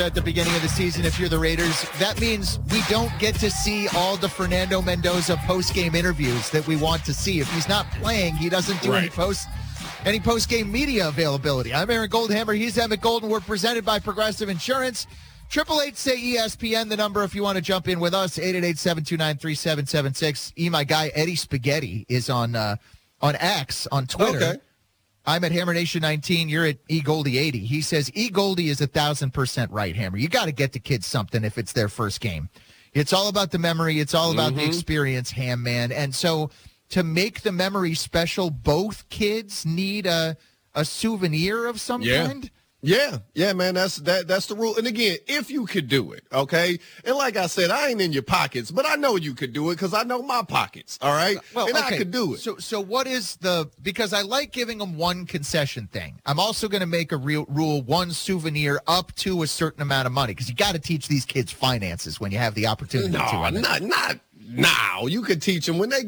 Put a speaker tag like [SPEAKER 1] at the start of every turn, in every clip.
[SPEAKER 1] At the beginning of the season, if you're the Raiders, that means we don't get to see all the Fernando Mendoza post-game interviews that we want to see. If he's not playing, he doesn't do any post-game media availability. I'm Aaron Goldhammer. He's Emmett Golden. We're presented by Progressive Insurance. 888-SAY-ESPN, the number if you want to jump in with us, 888-729-3776. My guy, Eddie Spaghetti, is on X, on Twitter.
[SPEAKER 2] Okay.
[SPEAKER 1] I'm at Hammer Nation 19. You're at eGoldie80. He says eGoldie is 1,000% right, Hammer. You got to get the kids something if it's their first game. It's all about the memory. It's all about the experience, Ham man. And so to make the memory special, both kids need a souvenir of some kind.
[SPEAKER 2] Yeah, man, that's the rule. And again, if you could do it, okay? And like I said, I ain't in your pockets, but I know you could do it because I know my pockets, all right? I could do it.
[SPEAKER 1] So what is because I like giving them one concession thing. I'm also going to make a real rule, one souvenir up to a certain amount of money because you got to teach these kids finances when you have the opportunity to.
[SPEAKER 2] Not now. You could teach them when they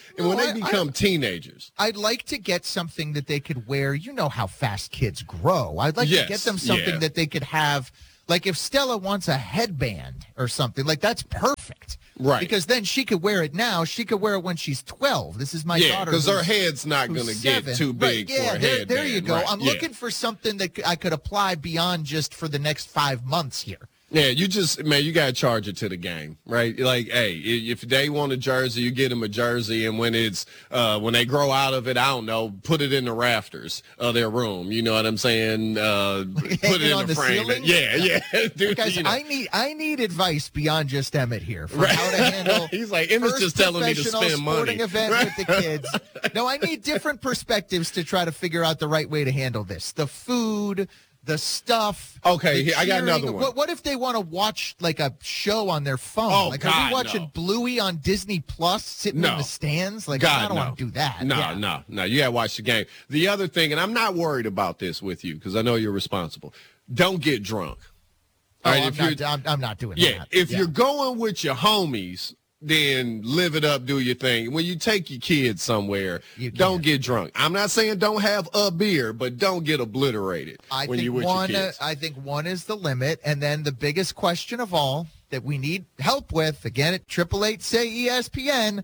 [SPEAKER 2] become teenagers.
[SPEAKER 1] I'd like to get something that they could wear. You know how fast kids grow. I'd like to get them something that they could have. Like if Stella wants a headband or something, like that's perfect.
[SPEAKER 2] Right.
[SPEAKER 1] Because then she could wear it now. She could wear it when she's 12. This is my daughter.
[SPEAKER 2] Because her head's not going to get too big for a headband.
[SPEAKER 1] There you go.
[SPEAKER 2] Right.
[SPEAKER 1] I'm looking for something that I could apply beyond just for the next 5 months here.
[SPEAKER 2] Yeah, you got to charge it to the game, right? Like, hey, if they want a jersey, you get them a jersey, and when they grow out of it, I don't know, put it in the rafters of their room. You know what I'm saying? Put it in the frame.
[SPEAKER 1] Ceiling?
[SPEAKER 2] Yeah. Dude,
[SPEAKER 1] guys, I need advice beyond just Emmett here for how to handle.
[SPEAKER 2] He's like, Emmett's just telling me to spend money.
[SPEAKER 1] Sporting event with the kids. No, I need different perspectives to try to figure out the right way to handle this. The food. The stuff.
[SPEAKER 2] Okay, I got another one.
[SPEAKER 1] What if they want to watch like a show on their phone?
[SPEAKER 2] Oh,
[SPEAKER 1] like,
[SPEAKER 2] God,
[SPEAKER 1] are we watching Bluey on Disney Plus sitting in the stands? Like, I don't want to do that.
[SPEAKER 2] No. You got to watch the game. The other thing, and I'm not worried about this with you because I know you're responsible. Don't get drunk.
[SPEAKER 1] All right, I'm not doing that.
[SPEAKER 2] Yeah, if you're going with your homies, then live it up, do your thing. When you take your kids somewhere, don't get drunk. I'm not saying don't have a beer, but don't get obliterated when you're with your kids.
[SPEAKER 1] I think one is the limit, and then the biggest question of all that we need help with, again at 888-SAY-ESPN,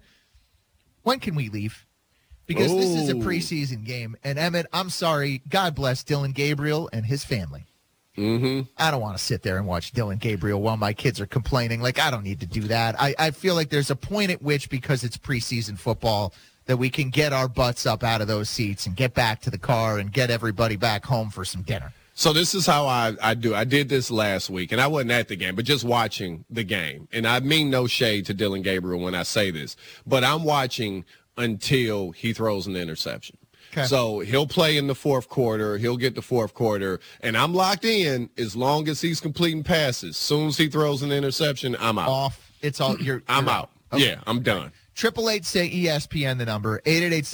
[SPEAKER 1] when can we leave? Because this is a preseason game, and Emmett, I'm sorry, God bless Dylan Gabriel and his family. I don't want to sit there and watch Dylan Gabriel while my kids are complaining. Like, I don't need to do that. I feel like there's a point at which, because it's preseason football, that we can get our butts up out of those seats and get back to the car and get everybody back home for some dinner.
[SPEAKER 2] So this is how I do. I did this last week, and I wasn't at the game, but just watching the game. And I mean no shade to Dylan Gabriel when I say this, but I'm watching until he throws an interception. Okay. So he'll play in the fourth quarter. He'll get the fourth quarter. And I'm locked in as long as he's completing passes. As soon as he throws an interception, I'm out.
[SPEAKER 1] It's all
[SPEAKER 2] I'm out. Okay. Yeah, I'm done.
[SPEAKER 1] 888-SAY-ESPN, the number,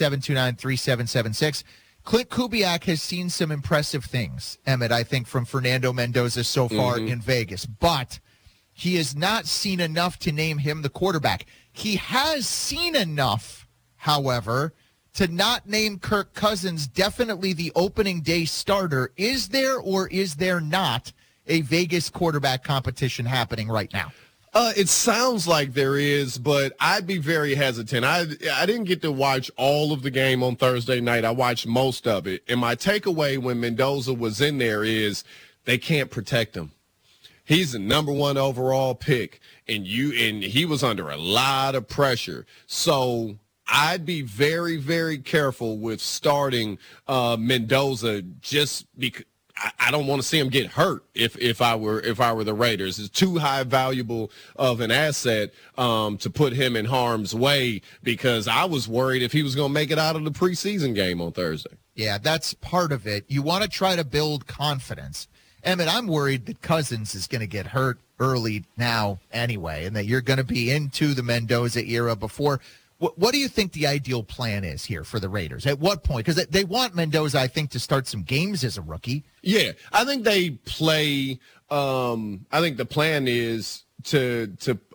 [SPEAKER 1] 888-729-3776. Clint Kubiak has seen some impressive things, Emmett, I think, from Fernando Mendoza so far in Vegas. But he has not seen enough to name him the quarterback. He has seen enough, however, to not name Kirk Cousins definitely the opening day starter. Is there or is there not a Vegas quarterback competition happening right now?
[SPEAKER 2] It sounds like there is, but I'd be very hesitant. I didn't get to watch all of the game on Thursday night. I watched most of it. And my takeaway when Mendoza was in there is they can't protect him. He's the number one overall pick, and he was under a lot of pressure. So I'd be very, very careful with starting Mendoza just because I don't want to see him get hurt if I were the Raiders. It's too high valuable of an asset to put him in harm's way because I was worried if he was going to make it out of the preseason game on Thursday.
[SPEAKER 1] Yeah, that's part of it. You want to try to build confidence. Emmett, I'm worried that Cousins is going to get hurt early now anyway and that you're going to be into the Mendoza era before. What do you think the ideal plan is here for the Raiders? At what point? Because they want Mendoza, I think, to start some games as a rookie.
[SPEAKER 2] Yeah, I think they play. I think the plan is to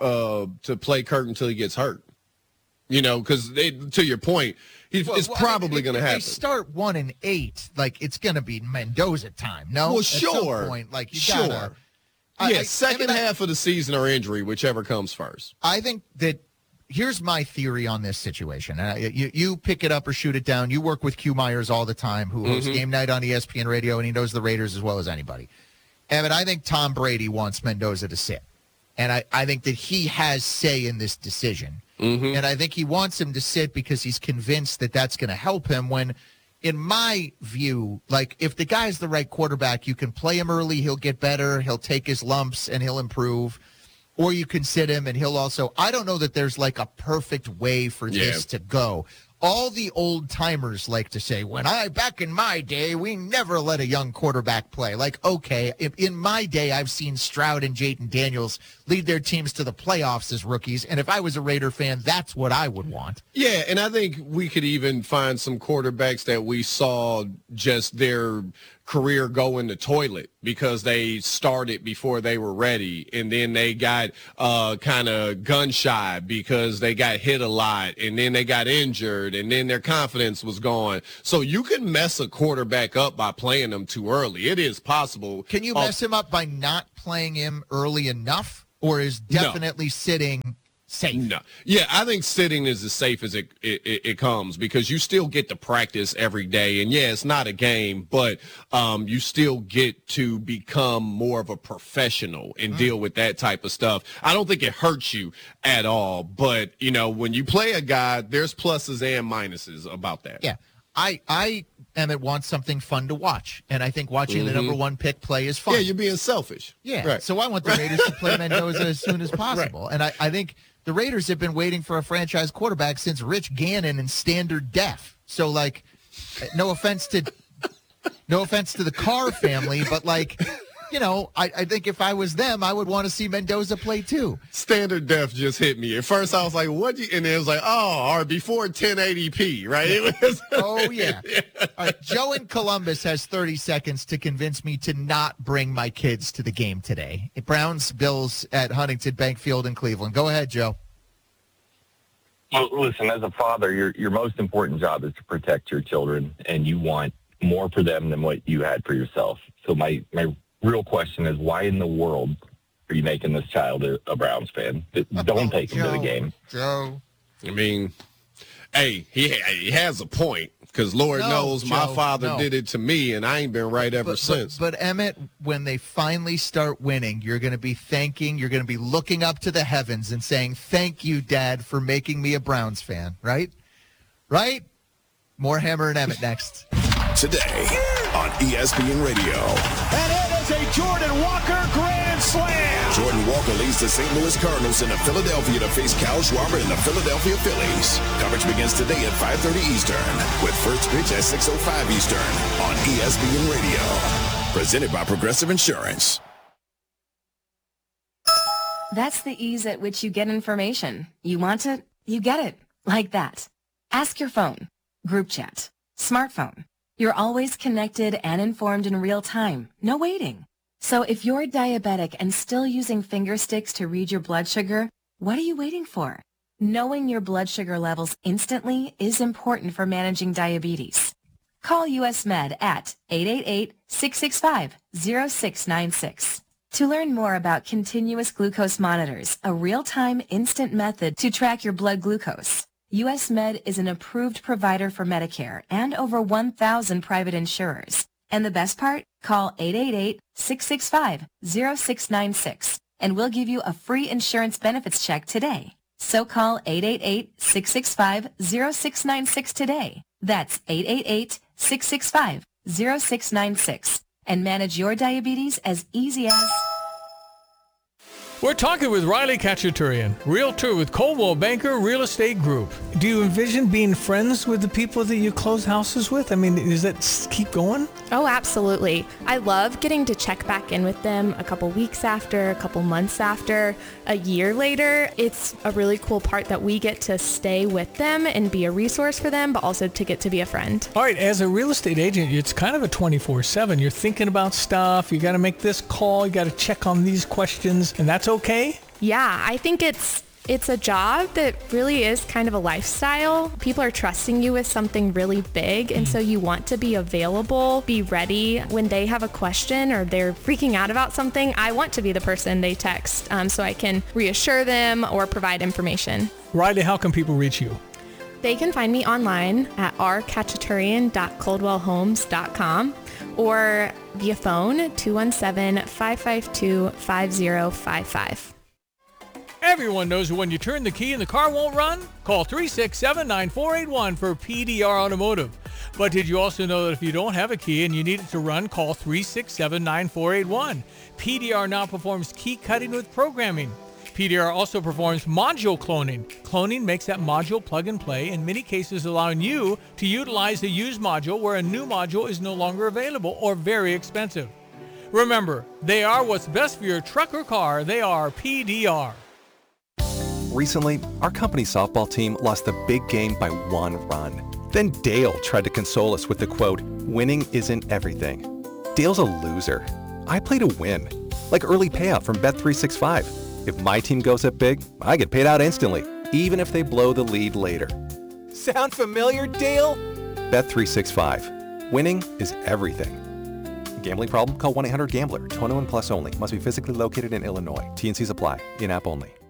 [SPEAKER 2] play Kirk until he gets hurt. You know, because to your point, it's probably going to happen.
[SPEAKER 1] If they start 1-8, like it's going to be Mendoza time. No,
[SPEAKER 2] well,
[SPEAKER 1] at
[SPEAKER 2] sure.
[SPEAKER 1] some point, like you
[SPEAKER 2] sure.
[SPEAKER 1] gotta.
[SPEAKER 2] Second half of the season or injury, whichever comes first.
[SPEAKER 1] I think that here's my theory on this situation. You pick it up or shoot it down. You work with Q Myers all the time, who hosts Game Night on ESPN Radio, and he knows the Raiders as well as anybody. Evan, I think Tom Brady wants Mendoza to sit. And I think that he has say in this decision. And I think he wants him to sit because he's convinced that that's going to help him when, in my view, like, if the guy's the right quarterback, you can play him early, he'll get better, he'll take his lumps, and he'll improve. Or you can sit him, and he'll also – I don't know that there's, like, a perfect way for this to go. All the old-timers like to say, back in my day, we never let a young quarterback play. Like, okay, in my day, I've seen Stroud and Jayden Daniels lead their teams to the playoffs as rookies, and if I was a Raider fan, that's what I would want.
[SPEAKER 2] Yeah, and I think we could even find some quarterbacks that we saw just their career go in the toilet because they started before they were ready, and then they got kind of gun shy because they got hit a lot, and then they got injured, and then their confidence was gone. So you can mess a quarterback up by playing them too early. It is possible.
[SPEAKER 1] Can you mess him up by not playing him early enough, or is definitely sitting safe?
[SPEAKER 2] No. Yeah, I think sitting is as safe as it comes because you still get to practice every day. And, yeah, it's not a game, but you still get to become more of a professional and deal with that type of stuff. I don't think it hurts you at all. But, when you play a guy, there's pluses and minuses about that.
[SPEAKER 1] Yeah. Emmett wants something fun to watch, and I think watching the number one pick play is fun.
[SPEAKER 2] Yeah, you're being selfish.
[SPEAKER 1] Yeah,
[SPEAKER 2] right.
[SPEAKER 1] So I want the Raiders to play Mendoza as soon as possible. Right. And I think the Raiders have been waiting for a franchise quarterback since Rich Gannon in standard def. So, like, no offense to the Carr family, but, like, I think if I was them, I would want to see Mendoza play too.
[SPEAKER 2] Standard def just hit me. At first, I was like, what? And it was like, or before 1080p, right?
[SPEAKER 1] Oh, yeah. All right, Joe in Columbus has 30 seconds to convince me to not bring my kids to the game today. Browns, Bills at Huntington Bank Field in Cleveland. Go ahead, Joe.
[SPEAKER 3] Well, listen, as a father, your most important job is to protect your children, and you want more for them than what you had for yourself. So my real question is, why in the world are you making this child a Browns fan? Don't take him to the game.
[SPEAKER 1] Joe.
[SPEAKER 2] I mean, hey, he has a point because Lord knows my father did it to me, and I ain't been right ever since.
[SPEAKER 1] But Emmett, when they finally start winning, you're going to be looking up to the heavens and saying, thank you, Dad, for making me a Browns fan, right? Right? More Hammer and Emmett next.
[SPEAKER 4] Today on ESPN Radio.
[SPEAKER 5] And it is a Jordan Walker grand slam.
[SPEAKER 4] Jordan Walker leads the St. Louis Cardinals into Philadelphia to face Kyle Schwarber and the Philadelphia Phillies. Coverage begins today at 5:30 Eastern with first pitch at 6:05 Eastern on ESPN Radio. Presented by Progressive Insurance.
[SPEAKER 6] That's the ease at which you get information. You want it, you get it. Like that. Ask your phone. Group chat. Smartphone. You're always connected and informed in real time. No waiting. So if you're diabetic and still using finger sticks to read your blood sugar, what are you waiting for? Knowing your blood sugar levels instantly is important for managing diabetes. Call US Med at 888-665-0696. To learn more about continuous glucose monitors, a real-time instant method to track your blood glucose. US Med is an approved provider for Medicare and over 1,000 private insurers. And the best part? Call 888-665-0696 and we'll give you a free insurance benefits check today. So call 888-665-0696 today. That's 888-665-0696 and manage your diabetes as easy as...
[SPEAKER 7] We're talking with Riley Kachaturian, realtor with Coldwell Banker Real Estate Group. Do you envision being friends with the people that you close houses with? I mean, does that keep going?
[SPEAKER 8] Oh, absolutely. I love getting to check back in with them a couple weeks after, a couple months after, a year later. It's a really cool part that we get to stay with them and be a resource for them, but also to get to be a friend.
[SPEAKER 7] All right, as a real estate agent, it's kind of a 24/7. You're thinking about stuff. You got to make this call. You got to check on these questions, and that's okay?
[SPEAKER 8] Yeah, I think it's It's a job that really is kind of a lifestyle. People are trusting you with something really big, and so you want to be available, be ready when they have a question or they're freaking out about something. I want to be the person they text so I can reassure them or provide information.
[SPEAKER 7] Riley, how can people reach you?
[SPEAKER 8] They can find me online at rkhatchaturian.coldwellhomes.com or via phone 217-552-5055.
[SPEAKER 7] Everyone knows when you turn the key and the car won't run? Call 367-9481 for PDR Automotive. But did you also know that if you don't have a key and you need it to run, call 367-9481. PDR now performs key cutting with programming. PDR also performs module cloning. Cloning makes that module plug and play, in many cases allowing you to utilize a used module where a new module is no longer available or very expensive. Remember, they are what's best for your truck or car. They are PDR.
[SPEAKER 9] Recently, our company softball team lost the big game by 1 run. Then Dale tried to console us with the quote, "Winning isn't everything." Dale's a loser. I play to win, like early payout from Bet365. If my team goes up big, I get paid out instantly, even if they blow the lead later. Sound familiar, Dale? Bet365. Winning is everything. Gambling problem? Call 1-800-GAMBLER. 21 plus only. Must be physically located in Illinois. T&Cs apply. In-app only.